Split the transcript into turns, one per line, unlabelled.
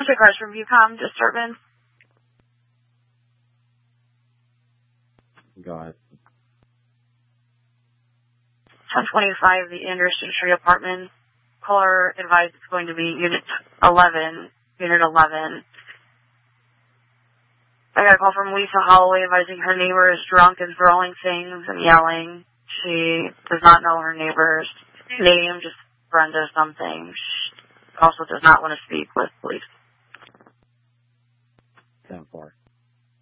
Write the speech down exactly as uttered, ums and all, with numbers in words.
request from Viewcom disturbance.
Go ahead.
ten twenty-five, the Anderson Tree Apartment. Caller advised it's going to be Unit eleven. Unit eleven. I got a call from Lisa Holloway advising her neighbor is drunk and throwing things and yelling. She does not know her neighbor's name, just Brenda something. She also does not want to speak with police.
ten four.